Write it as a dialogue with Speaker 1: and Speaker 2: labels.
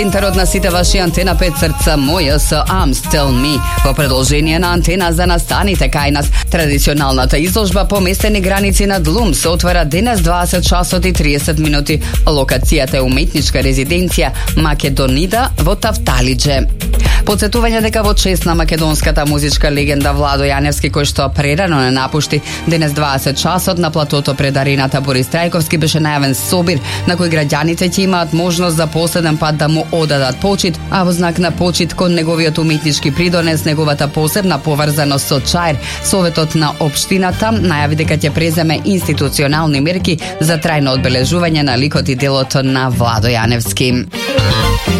Speaker 1: Интерот на сите ваши Антена 5 срца моја со Arms Tell Me во продолжение на Антена за настаните кај нас. Традиционалната изложба по местени граници на Длум се отвара денес 20 часот и 30 минути. Локацијата е уметничка резиденција Македонида во Тафталидже. Подсетување дека во чест на македонската музичка легенда Владо Јаневски, кој што прерано не напушти, денес 20 часот на платото пред арената Борис Трајковски беше најавен собир на кој граѓаните ќе имаат можност за последен пат да му одадат почит, а во знак на почит кон неговиот уметнички придонес, неговата посебна поврзаност со ЧАИР, Советот на општината најави дека ќе преземе институционални мерки за трајно одбележување на ликот и делото на Владо Јаневски.